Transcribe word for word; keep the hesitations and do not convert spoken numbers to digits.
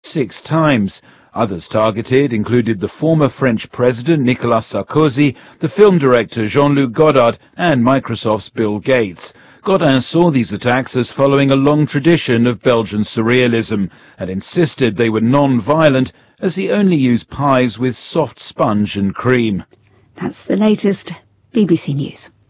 six times. Others targeted included the former French President Nicolas Sarkozy, the film director Jean-Luc Godard, and Microsoft's Bill Gates. Godin saw these attacks as following a long tradition of Belgian surrealism and insisted they were non-violent as he only used pies with soft sponge and cream. That's the latest. B B C News.